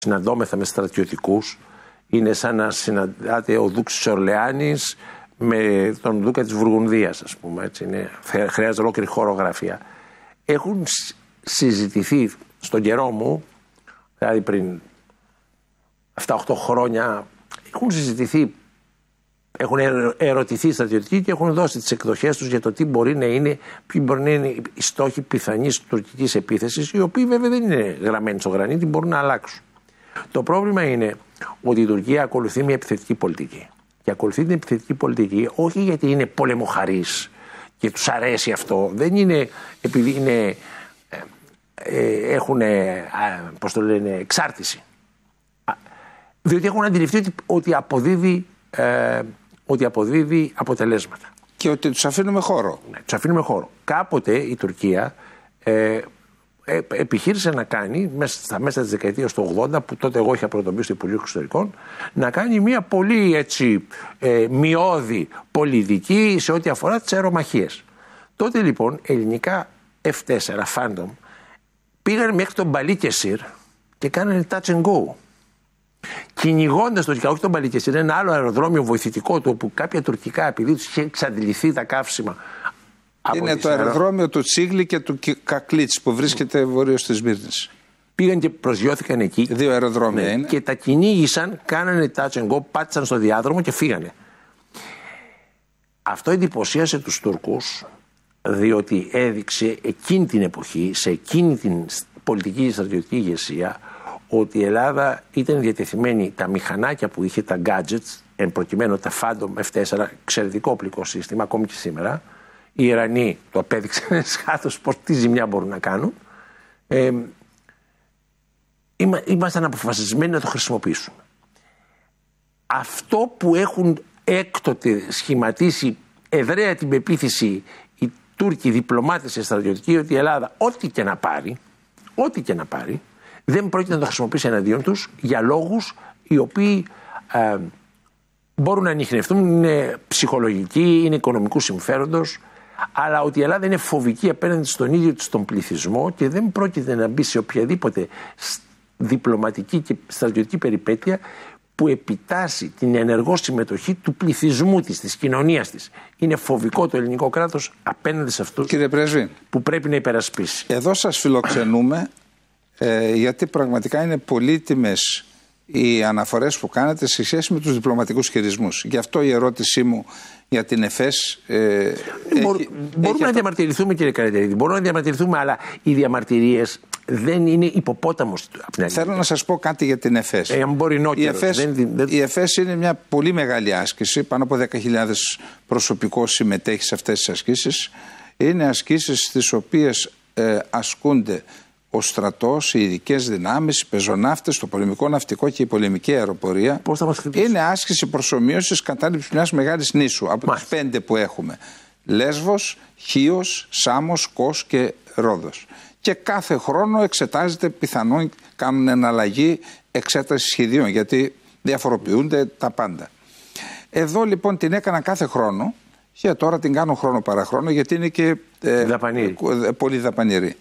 συναντώμεθα με στρατιωτικούς. Είναι σαν να συναντάτε ο Δούκας της Ορλεάνης με τον Δούκα της Βουργουνδίας, ας πούμε. Έτσι είναι. Χρειάζεται ολόκληρη χορογραφία. Έχουν συζητηθεί στον καιρό μου, δηλαδή πριν 7-8 χρόνια, έχουν συζητηθεί, έχουν ερωτηθεί οι στρατιωτικοί και έχουν δώσει τις εκδοχές τους για το τι μπορεί να είναι, ποιοι μπορεί να είναι οι στόχοι πιθανής τουρκικής επίθεσης, οι οποίοι βέβαια δεν είναι γραμμένοι στο γρανίτι, μπορούν να αλλάξουν. Το πρόβλημα είναι ότι η Τουρκία ακολουθεί μια επιθετική πολιτική. Και ακολουθεί την επιθετική πολιτική όχι γιατί είναι πολεμοχαρής και τους αρέσει αυτό, δεν είναι επειδή είναι, έχουν πώς το λένε, εξάρτηση. Διότι έχουν αντιληφθεί ότι αποδίδει αποτελέσματα. Και ότι τους αφήνουμε χώρο. Ναι, τους αφήνουμε χώρο. Κάποτε η Τουρκία επιχείρησε να κάνει στα μέσα της δεκαετίας του 80, που τότε εγώ είχα πρωτομπεί στο Υπουργείο Εξωτερικών, να κάνει μια πολύ έτσι μειώδη πολιτική σε ό,τι αφορά τις αερομαχίες. Τότε λοιπόν ελληνικά F4 Phantom πήγαν μέχρι τον Μπαλίκεσιρ και κάνανε touch and go. Κυνηγώντας το όχι τον Μπαλίκεσιρ, ένα άλλο αεροδρόμιο βοηθητικό του, όπου κάποια τουρκικά, επειδή τους είχε εξαντληθεί τα καύσιμα. Είναι το αεροδρόμιο του Τσίγλι και του Κακλίτς που βρίσκεται βορείως της Μύρνης. Πήγαν και προσγειώθηκαν εκεί. 2 αεροδρόμια είναι. Και τα κυνήγησαν, κάνανε touch and go, πάτησαν στο διάδρομο και φύγανε. Αυτό εντυπωσίασε τους Τούρκους, διότι έδειξε εκείνη την εποχή, σε εκείνη την πολιτική και στρατιωτική ηγεσία, ότι η Ελλάδα ήταν διατεθειμένη τα μηχανάκια που είχε, τα gadgets, εν προκειμένου τα Phantom F4, εξαιρετικό οπλικό σύστημα, ακόμη και σήμερα. Οι Ιρανοί το απέδειξαν σχάθος τι ζημιά μπορούν να κάνουν. Ήμασταν αποφασισμένοι να το χρησιμοποιήσουν. Αυτό που έχουν έκτοτε σχηματίσει εδραία την πεποίθηση οι Τούρκοι διπλωμάτες και στρατιωτικοί, ότι η Ελλάδα ό,τι και να πάρει, δεν πρόκειται να το χρησιμοποιήσει εναντίον τους για λόγους οι οποίοι μπορούν να ανιχνευτούν, είναι ψυχολογικοί, είναι οικονομικού συμφέροντος, αλλά ότι η Ελλάδα είναι φοβική απέναντι στον ίδιο της τον πληθυσμό και δεν πρόκειται να μπει σε οποιαδήποτε διπλωματική και στρατιωτική περιπέτεια που επιτάσσει την ενεργό συμμετοχή του πληθυσμού της κοινωνίας της. Είναι φοβικό το ελληνικό κράτος απέναντι σε αυτούς, κύριε Πρέσβη, που πρέπει να υπερασπίσει. Εδώ σας φιλοξενούμε γιατί πραγματικά είναι πολύτιμες οι αναφορές που κάνετε σε σχέση με τους διπλωματικούς χειρισμούς. Γι' αυτό η ερώτησή μου για την ΕΦΕΣ. Μπορούμε να διαμαρτυρηθούμε, κύριε Καρατερίδη, μπορούμε να διαμαρτυρηθούμε, αλλά οι διαμαρτυρίες δεν είναι υποπόταμος. Θέλω να σας πω κάτι για την ΕΦΕΣ. Η ΕΦΕΣ είναι μια πολύ μεγάλη άσκηση, πάνω από 10.000 προσωπικό συμμετέχει σε αυτές τις ασκήσεις. Είναι ασκήσεις στις οποίες ασκούνται ο στρατός, οι ειδικές δυνάμεις, οι πεζοναύτες, το πολεμικό ναυτικό και η πολεμική αεροπορία. Πώς θα μας χτυπήσει? Είναι άσκηση προσομοίωσης κατάληψης μιας μεγάλης νήσου από τις 5 που έχουμε. Λέσβος, Χίος, Σάμος, Κος και Ρόδος. Και κάθε χρόνο εξετάζεται, πιθανόν κάνουν εναλλαγή εξέταση σχεδίων, γιατί διαφοροποιούνται τα πάντα. Εδώ λοιπόν την έκανα κάθε χρόνο και τώρα την κάνω χρόνο παραχρόνο, γιατί είναι και πολύ δαπανηρή.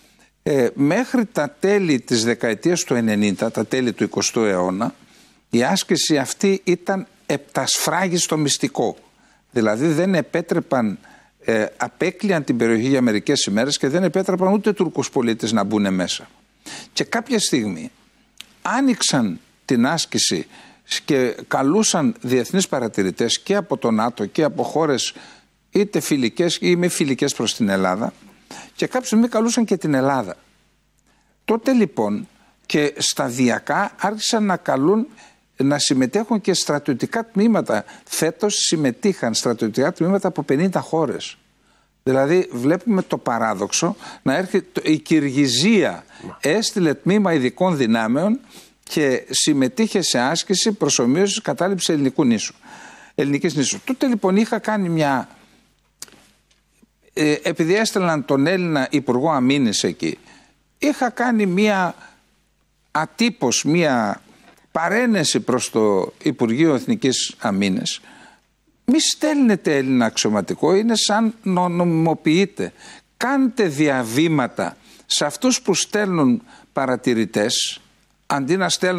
Μέχρι τα τέλη της δεκαετίας του 90, τα τέλη του 20ου αιώνα, η άσκηση αυτή ήταν επτασφράγιστο μυστικό. Δηλαδή δεν επέτρεπαν, απέκλειαν την περιοχή για μερικές ημέρες και δεν επέτρεπαν ούτε Τούρκους πολίτες να μπουν μέσα. Και κάποια στιγμή άνοιξαν την άσκηση και καλούσαν διεθνείς παρατηρητές και από το ΝΑΤΟ και από χώρες είτε φιλικές ή μη φιλικές προς την Ελλάδα, και κάποια στιγμή καλούσαν και την Ελλάδα. Τότε λοιπόν και σταδιακά άρχισαν να καλούν να συμμετέχουν και στρατιωτικά τμήματα. Φέτος συμμετείχαν στρατιωτικά τμήματα από 50 χώρες. Δηλαδή βλέπουμε το παράδοξο να έρχεται. Η Κυργιζία έστειλε τμήμα ειδικών δυνάμεων και συμμετείχε σε άσκηση προσομοίωσης κατάληψης ελληνικής νήσου. Τότε λοιπόν είχα κάνει μια... επειδή έστελναν τον Έλληνα Υπουργό Αμήνης εκεί, είχα κάνει μια παρένεση προς το Υπουργείο Εθνικής Αμήνης. Μη στέλνετε Έλληνα αξιωματικό, είναι σαν νομιμοποιείτε. Κάντε διαβήματα σε αυτούς που στέλνουν παρατηρητές, αντί να στέλνουν